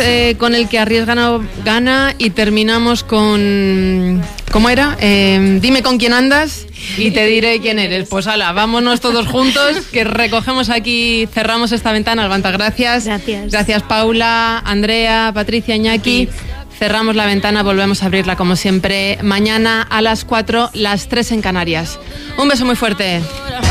con el que arriesga gana y terminamos con... ¿Cómo era? Dime con quién andas y te diré quién eres. Pues ala, vámonos todos juntos, que recogemos aquí, cerramos esta ventana. Alvanta, gracias. Gracias Paula, Andrea, Patricia, Iñaki. Cerramos la ventana, volvemos a abrirla como siempre mañana a las 4, las 3 en Canarias. Un beso muy fuerte.